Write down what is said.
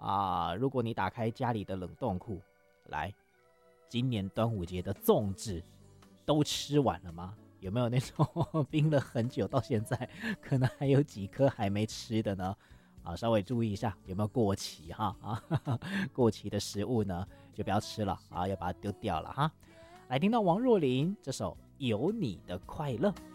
如果你打开家里的冷冻库，来，今年端午节的粽子都吃完了吗？有没有那种冰了很久到现在可能还有几颗还没吃的呢？稍微注意一下有没有过期哈过期的食物呢就不要吃了要把它丢掉了哈。来，听到王若琳这首《有你的快乐》。